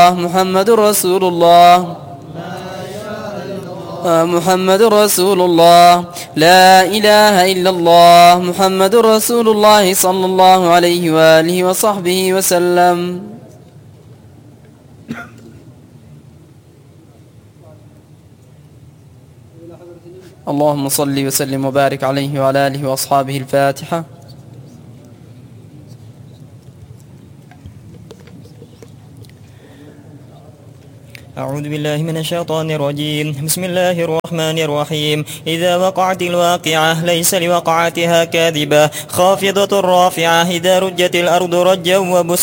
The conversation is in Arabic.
الله محمد رسول الله محمد رسول الله لا إله إلا الله محمد رسول الله صلى الله عليه وآله وصحبه وسلم. اللهم صل وسلم وبارك عليه وعلى آله وأصحابه. الفاتحة. أعوذ بالله من الشيطان الرجيم. بسم الله الرحمن الرحيم. إذا وقعت الواقعة ليس لوقعتها كاذبة خافضة رافعة. إذا رجت الأرض رجا وبسا